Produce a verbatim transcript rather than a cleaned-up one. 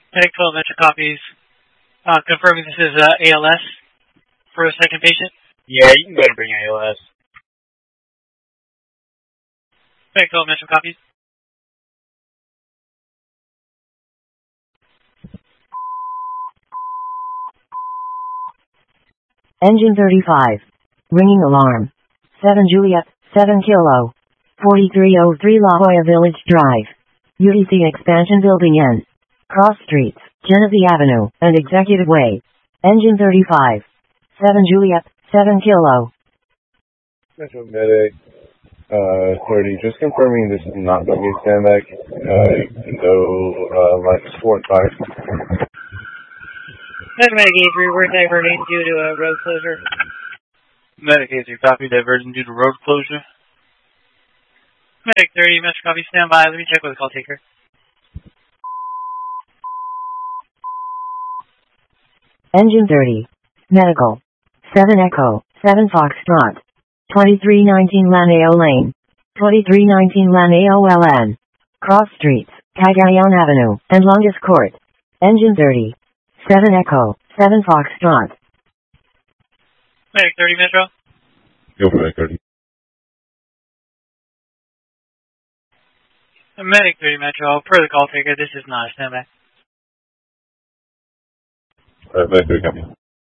Medic twelve Metro copies. Uh, confirming this is uh, A L S for a second patient. Yeah, you can go ahead and bring A L S. Medic twelve Metro copies. Engine thirty-five. Ringing alarm. seven Juliet, seven Kilo. forty-three oh three La Jolla Village Drive. U D C Expansion Building N. Cross Streets, Genesee Avenue, and Executive Way. Engine thirty-five. seven Juliet, seven Kilo. Metro Medic, uh, thirty. Just confirming this is not going to be a standback. Uh, you can go, uh, like four and five. Medic A three, we're diverting due to a road closure. Medic A three, copy, diversion due to road closure. Medic thirty, Metro copy, stand by. Let me check with the call taker. Engine thirty. Medical. seven Echo, seven Foxtrot. twenty-three nineteen Lanao Lane. twenty-three nineteen Lanao L N. Cross Streets, Cagayan Avenue, and Longest Court. Engine thirty. seven Echo, seven Foxtrot. Medic thirty, Metro. Go for Medic thirty. Medic thirty, Metro. Per the call taker, this is not a standby. Alright, Medic thirty, copy.